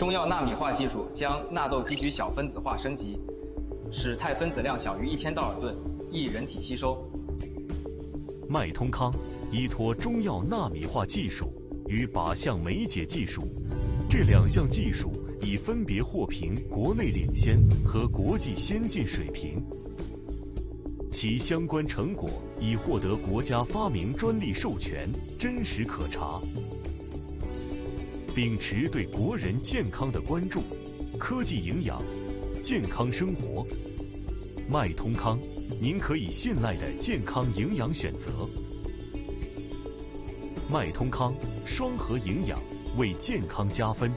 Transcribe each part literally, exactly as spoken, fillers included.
中药纳米化技术将纳豆提取小分子化升级，使肽分子量小于一千道尔顿，易人体吸收。 脉通康依托中药纳米化技术与靶向酶解技术，这两项技术已分别获评国内领先和国际先进水平，其相关成果已获得国家发明专利授权，真实可查。秉持对国人健康的关注，科技营养，健康生活，脉通康，您可以信赖的健康营养选择。脉通康，双核营养，为健康加分。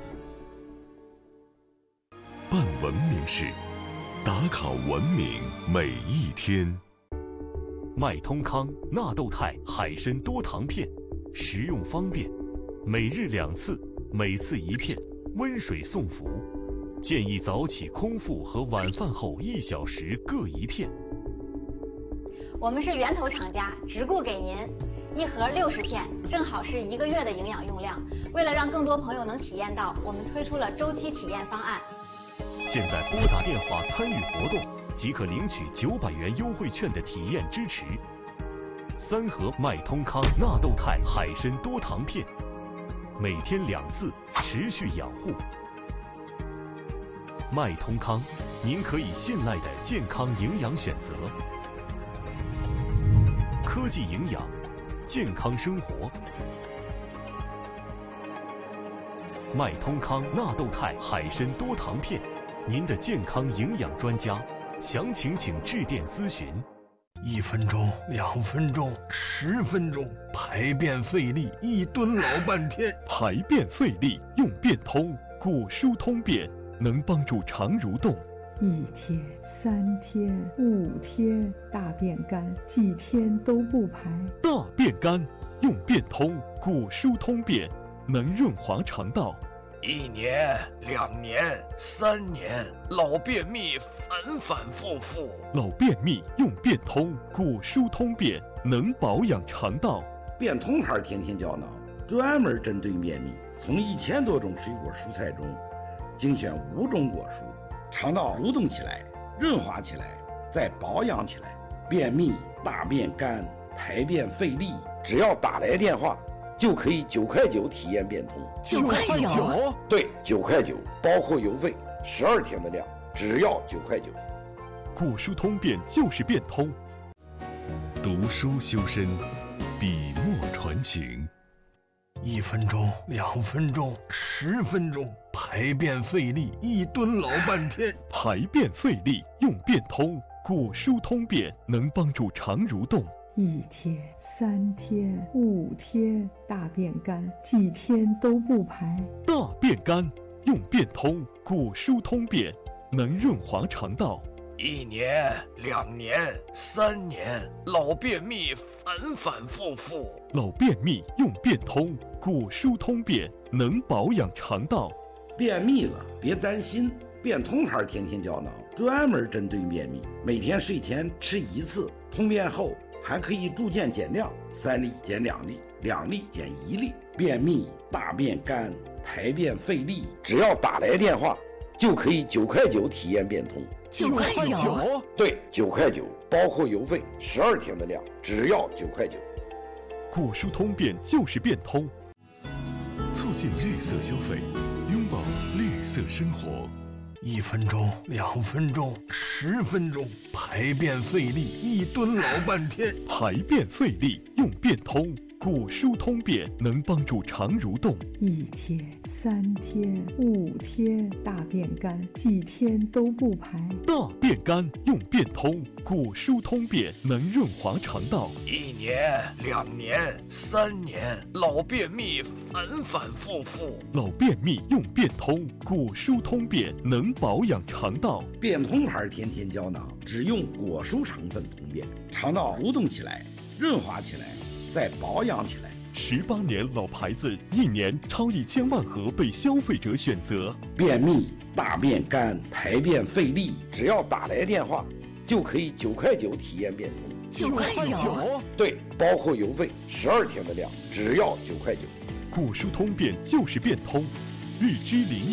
办文明事，打卡文明每一天。 脉通康纳豆肽海参多糖片，食用方便，每日两次，每次一片，温水送服。建议早起空腹和晚饭后一小时各一片。 我们是源头厂家，直供给您，一盒六十片，正好是一个月的营养用量。为了让更多朋友能体验到，我们推出了周期体验方案。 现在拨打电话参与活动，即可领取九百元优惠券的体验支持。三盒脉通康纳豆肽海参多糖片，每天两次，持续养护。脉通康，您可以信赖的健康营养选择。科技营养，健康生活。脉通康纳豆肽海参多糖片，您的健康营养专家，详情请致电咨询。 一分钟，两分钟，十分钟，排便费力，一蹲老半天。 排便费力用便通，果蔬通便，能帮助肠蠕动。 一天、三天、五天，大便干，几天都不排。 大便干用便通，果蔬通便，能润滑肠道。 一年、两年、三年，老便秘反反复复。 老便秘用便通，果蔬通便，能保养肠道。 便通牌天天胶囊专门针对便秘，从一千多种水果蔬菜中精选五种果蔬，肠道蠕动起来，润滑起来，再保养起来。便秘、大便干、排便费力，只要打来电话，就可以九块九体验便通。 九块九？ 对，九块九，包括邮费，十二天的量，只要九块九。 果蔬通便就是便通。读书修身，笔墨传情。 一分钟，两分钟，十分钟，排便费力，一蹲老半天。 排便费力用便通，果蔬通便，能帮助肠蠕动。 一天、三天、五天，大便干，几天都不排。 大便干用便通，果蔬通便，能润滑肠道。 一年、两年、三年，老便秘反反复复。 老便秘用便通，果蔬通便，能保养肠道。 便秘了别担心，便通牌天天胶囊专门针对便秘，每天睡前吃一次，通便后还可以逐渐减量，三粒减两粒，两粒减一粒。便秘、大便干、排便费力，只要打来电话，就可以九块九体验便通。 九块九？ 对，九块九，包括邮费，十二天的量，只要九块九。 果蔬通便就是便通，促进绿色消费，拥抱绿色生活。 一分钟，两分钟，十分钟，排便费力，一蹲老半天。 排便费力用便通，果蔬通便，能帮助肠蠕动。 一天、三天、五天，大便干，几天都不排。 大便干用便通，果蔬通便，能润滑肠道。 一年、两年、三年，老便秘反反复复。 老便秘用便通，果蔬通便，能保养肠道。 便通牌天天胶囊只用果蔬成分通便，肠道蠕动起来，润滑起来，再保养起来。 十八年老牌子，一年超一千万盒被消费者选择。 便秘、大便干、排便费力，只要打来电话，就可以九块九体验便通。 九块九？ 对，包括邮费，十二天的量，只要九块九。 果蔬通便就是便通，日之灵。